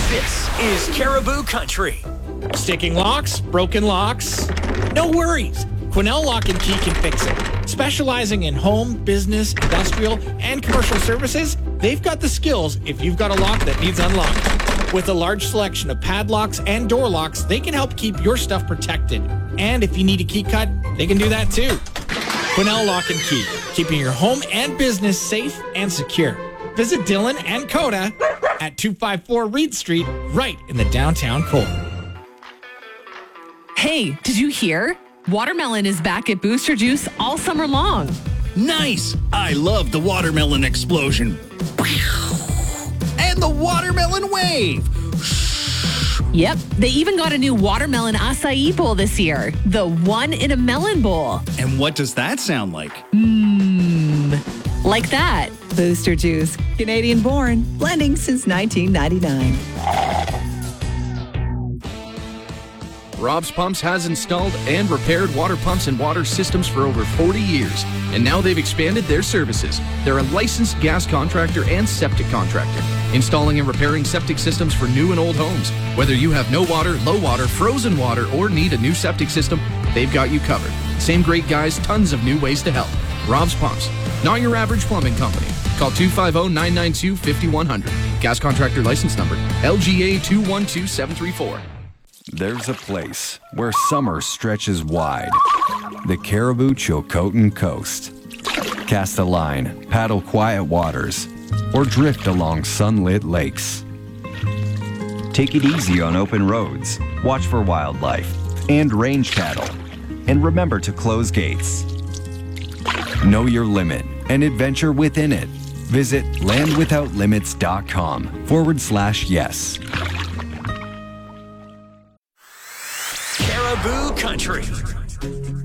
This is Caribou Country. Sticking locks, broken locks? No worries. Quinnell Lock and Key can fix it. Specializing in home, business, industrial, and commercial services, they've got the skills if you've got a lock that needs unlocked. With a large selection of padlocks and door locks, they can help keep your stuff protected. And if you need a key cut, they can do that too. Quinnell Lock and Key, keeping your home and business safe and secure. Visit Dylan and Coda at 254 Reed Street, right in the downtown core. Hey, did you hear? Watermelon is back at Booster Juice all summer long. Nice! I love the watermelon explosion. And the watermelon wave. Yep, they even got a new watermelon acai bowl this year. The one in a melon bowl. And what does that sound like? Like that. Booster Juice, Canadian born, blending since 1999. Rob's Pumps has installed and repaired water pumps and water systems for over 40 years, and now they've expanded their services. They're a licensed gas contractor and septic contractor, installing and repairing septic systems for new and old homes. Whether you have no water, low water, frozen water, or need a new septic system, they've got you covered. Same great guys, tons of new ways to help. Rob's Pumps, not your average plumbing company. Call 250-992-5100. Gas contractor license number, LGA 212734. There's a place where summer stretches wide. The Caribou Chilcotin Coast. Cast a line, paddle quiet waters, or drift along sunlit lakes. Take it easy on open roads, watch for wildlife and range cattle, and remember to close gates. Know your limit and adventure within it. Visit landwithoutlimits.com/yes. Caribou Country.